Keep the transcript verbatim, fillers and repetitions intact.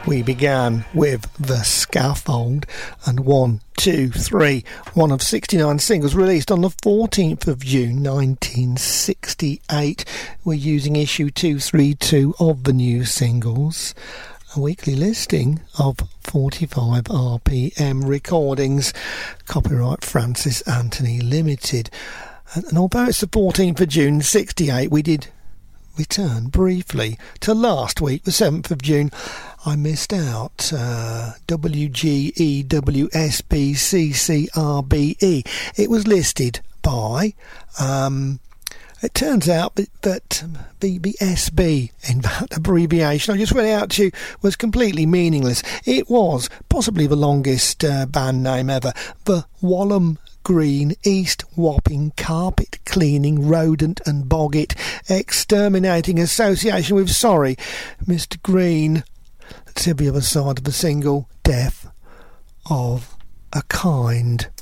We began with The Scaffold and One, Two, Three, one of sixty-nine singles released on the fourteenth of June nineteen sixty-eight. We're using issue two thirty-two of the new singles, a weekly listing of forty-five R P M recordings, copyright Francis Anthony Limited. And, and although it's the fourteenth of June sixty-eight, we did return briefly to last week, the seventh of June. I missed out. uh, W G E W S B C C R B E. It was listed by, um, it turns out that, that B B S B, in that abbreviation I just read out to you, was completely meaningless. It was possibly the longest uh, band name ever. The Walham Green East Wapping Carpet Cleaning Rodent and Boggit Exterminating Association with, sorry, Mister Green. Let's see the other side of the single, Death of a Kind.